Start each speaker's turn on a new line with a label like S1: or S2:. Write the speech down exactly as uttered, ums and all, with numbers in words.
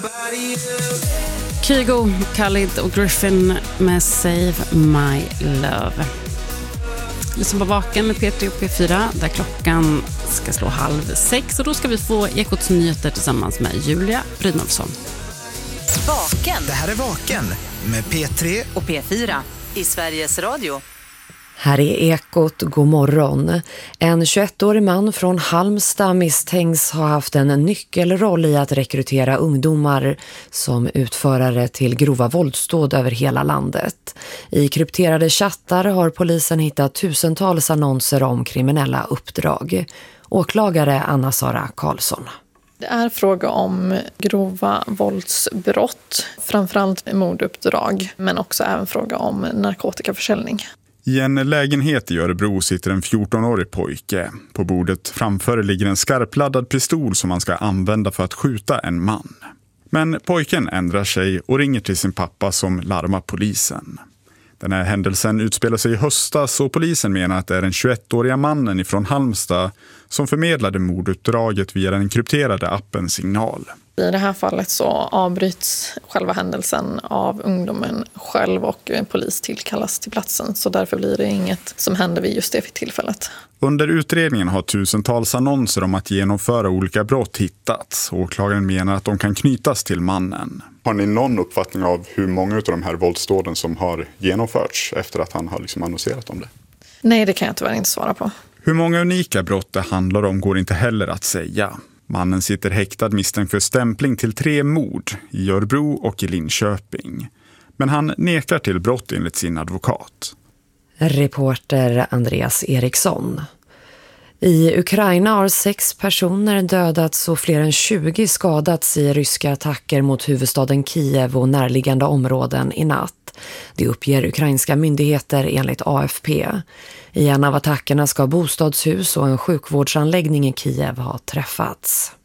S1: Kygo, Khalid och Griffin med Save My Love. Lyssna på Vaken med P tre och P fyra där klockan ska slå halv sex och då ska vi få Ekots nyheter tillsammans med Julia Brynolfsson.
S2: Vaken.
S3: Det här är Vaken med P tre
S2: och P fyra i Sveriges Radio.
S4: Här är Ekot, god morgon. En tjugoettårig man från Halmstad misstänks ha haft en nyckelroll i att rekrytera ungdomar som utförare till grova våldsdåd över hela landet. I krypterade chattar har polisen hittat tusentals annonser om kriminella uppdrag. Åklagare Anna-Sara Karlsson.
S5: Det är fråga om grova våldsbrott, framförallt morduppdrag, men också även fråga om narkotikaförsäljning.
S6: I en lägenhet i Örebro sitter en fjortonårig pojke. På bordet framför ligger en skarpladdad pistol som man ska använda för att skjuta en man. Men pojken ändrar sig och ringer till sin pappa som larmar polisen. Den här händelsen utspelar sig i höstas och polisen menar att det är den tjugoettåriga mannen ifrån Halmstad som förmedlade morduppdraget via den krypterade appen Signal.
S5: I det här fallet så avbryts själva händelsen av ungdomen själv och polis tillkallas till platsen. Så därför blir det inget som händer vid just det tillfället.
S6: Under utredningen har tusentals annonser om att genomföra olika brott hittats. Åklagaren menar att de kan knytas till mannen. Har ni någon uppfattning av hur många av de här våldsdåden som har genomförts efter att han har liksom annonserat om det?
S5: Nej, det kan jag tyvärr inte svara på.
S6: Hur många unika brott det handlar om går inte heller att säga. Mannen sitter häktad misstänkt för stämpling till tre mord i Örebro och i Linköping. Men han nekar till brott enligt sin advokat.
S4: Reporter Andreas Eriksson. I Ukraina har sex personer dödats och fler än tjugo skadats i ryska attacker mot huvudstaden Kiev och närliggande områden i natt. Det uppger ukrainska myndigheter enligt A F P. I en av attackerna ska bostadshus och en sjukvårdsanläggning i Kiev ha träffats.